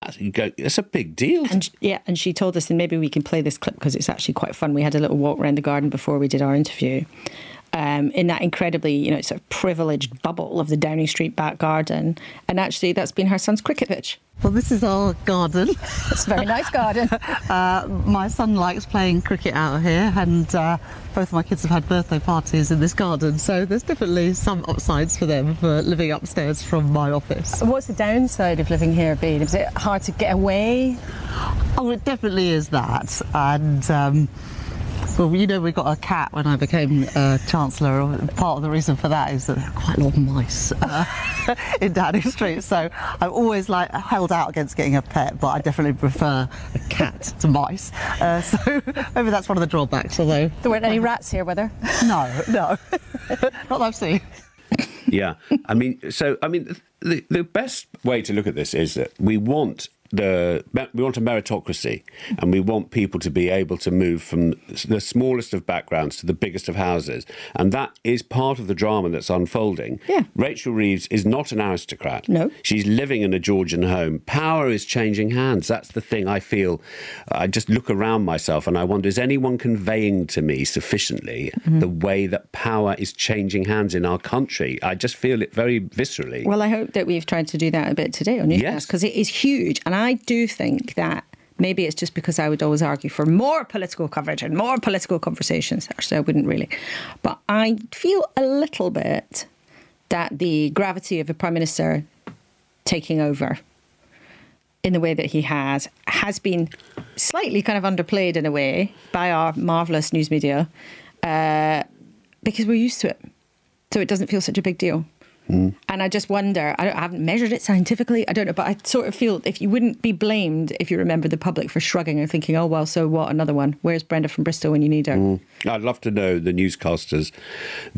that, you go, it's a big deal. And she told us, and maybe we can play this clip because it's actually quite fun. We had a little walk around the garden before we did our interview. In that incredibly, sort of privileged bubble of the Downing Street back garden. And actually, that's been her son's cricket pitch. Well, this is our garden. It's a very nice garden. My son likes playing cricket out here, and both of my kids have had birthday parties in this garden, so there's definitely some upsides for them for living upstairs from my office. What's the downside of living here, Bea? Is it hard to get away? Oh, it definitely is that. And well, we got a cat when I became Chancellor. Part of the reason for that is that there are quite a lot of mice in Downing Street. So I've always held out against getting a pet, but I definitely prefer a cat to mice. So maybe that's one of the drawbacks. Although there weren't any rats here, were there? No, not that I've seen. Yeah, the best way to look at this is that we want a meritocracy, and we want people to be able to move from the smallest of backgrounds to the biggest of houses, and that is part of the drama that's unfolding. Yeah. Rachel Reeves is not an aristocrat. No. She's living in a Georgian home. Power is changing hands. That's the thing I feel. I just look around myself and I wonder, is anyone conveying to me sufficiently the way that power is changing hands in our country? I just feel it very viscerally. Well, I hope that we've tried to do that a bit today on Newscast, because it is huge. And I do think that maybe it's just because I would always argue for more political coverage and more political conversations. Actually, I wouldn't really. But I feel a little bit that the gravity of a Prime Minister taking over in the way that he has been slightly kind of underplayed in a way by our marvellous news media because we're used to it. So it doesn't feel such a big deal. And I just wonder, I haven't measured it scientifically, I don't know, but I sort of feel if you wouldn't be blamed if you remember the public for shrugging and thinking, oh, well, so what, another one. Where's Brenda from Bristol when you need her? I'd love to know the newscasters'